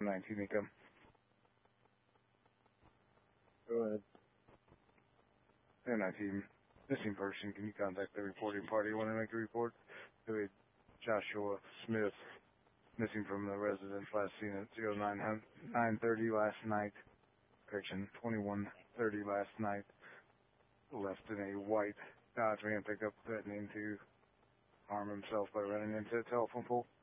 19 income. Go ahead. 1019. Missing person. Can you contact the reporting party? Want to make a report? Joshua Smith. Missing from the residence. Last seen at 9:30 last night. Correction, 21:30 last night. Left in a white Dodge Ram pickup, threatening to harm himself by running into a telephone pole.